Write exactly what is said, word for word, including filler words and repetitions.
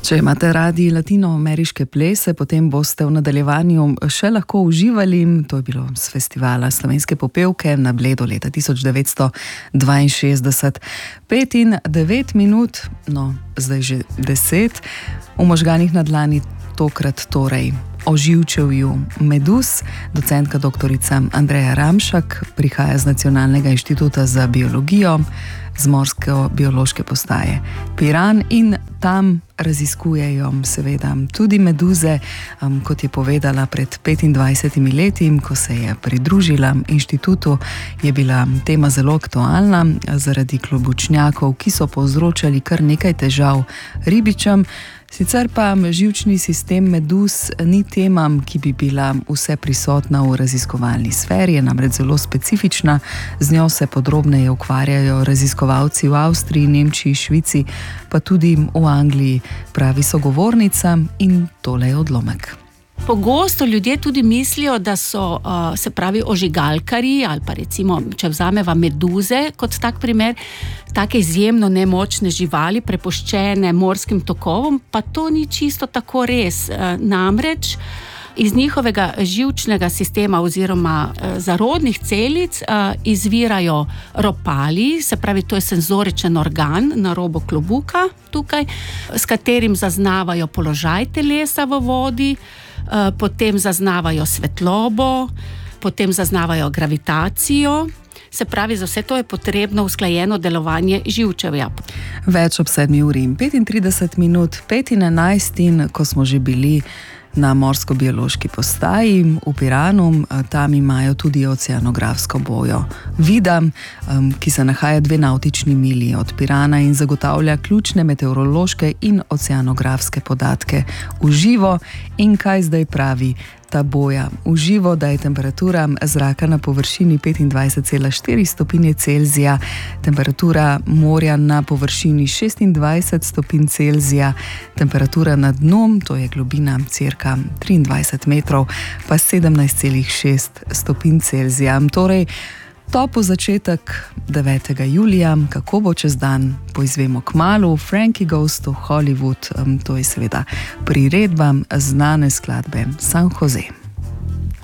Če imate radi latinoameriške plese, potem boste v nadaljevanju še lahko uživali. To je bilo z festivala Slovenske popevke na Bledu leta tisoč devetsto dvainšestdeset. Pet in devet minut, no zdaj že deset, v možganih na dlani tokrat torej o živčevju meduz. Docentka doktorica Andreja Ramšak prihaja z Nacionalnega inštituta za biologijo, z morsko-biološke postaje Piran, in tam raziskujejo seveda tudi meduze. Um, kot je povedala pred petindvajsetimi leti, ko se je pridružila inštitutu, je bila tema zelo aktualna zaradi klobučnjakov, ki so povzročali kar nekaj težav ribičem. Sicer pa živčni sistem meduz ni tema, ki bi bila vse prisotna v raziskovalni sferi, je namreč zelo specifična. Z njo se podrobneje ukvarjajo raziskovalci v Avstriji, Nemčiji, Švici, pa tudi v Angliji, pravi sogovornica, in tole je odlomek. Pogosto ljudje tudi mislijo, da so, uh, se pravi, ožigalkarji ali pa recimo, če vzameva meduze kot tak primer, take izjemno nemočne živali, prepuščene morskim tokovom, pa to ni čisto tako res. Uh, namreč iz njihovega živčnega sistema oziroma uh, zarodnih celic uh, izvirajo ropali, se pravi, to je senzoričen organ na robu klobuka tukaj, s katerim zaznavajo položaj telesa v vodi, potem zaznavajo svetlobo, potem zaznavajo gravitacijo. Se pravi, za vse to je potrebno usklajeno delovanje živčevja. Več ob sedmi uri in petintrideset minut, pet in enajst, in ko smo že bili na morsko-biološki postaji v Piranu, tam imajo tudi oceanografsko bojo Vida, ki se nahaja dve navtični milji od Pirana in zagotavlja ključne meteorološke in oceanografske podatke v živo. In kaj zdaj pravi ta boja v živo? Da je temperatura zraka na površini petindvajset cela štiri stopinje Celzija, temperatura morja na površini šestindvajset stopinj Celzija, temperatura na dnu, to je globina cirka triindvajset metrov, pa sedemnajst cela šest stopinj Celzija. Torej, topo začetek devetega julija, kako bo čez dan, poizvemo kmalu. Frankie Goes to Hollywood, to je seveda priredba znane skladbe San Jose.